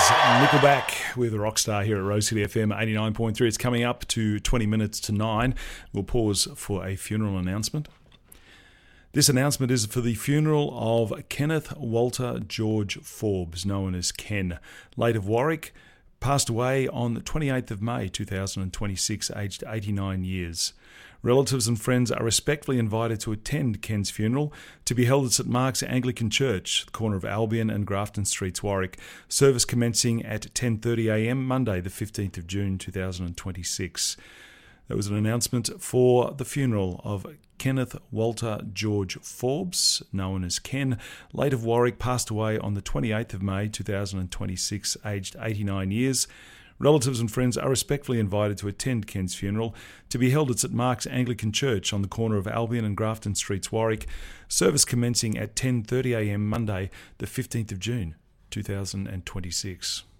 Nickelback with Rockstar here at Rose City FM 89.3. It's coming up to 20 minutes to 9. We'll pause for a funeral announcement. This announcement is for the funeral of Kenneth Walter George Forbes, known as Ken, late of Warwick, passed away on the 28th of May 2026, aged 89 years. Relatives and friends are respectfully invited to attend Ken's funeral, to be held at St Mark's Anglican Church, the corner of Albion and Grafton Streets, Warwick. Service commencing at 10:30am, Monday the 15th of June 2026. That was an announcement for the funeral of Kenneth Walter George Forbes, known as Ken, late of Warwick, passed away on the 28th of May 2026, aged 89 years. Relatives and friends are respectfully invited to attend Ken's funeral, to be held at St Mark's Anglican Church on the corner of Albion and Grafton Streets, Warwick. Service commencing at 10:30am, Monday the 15th of June 2026.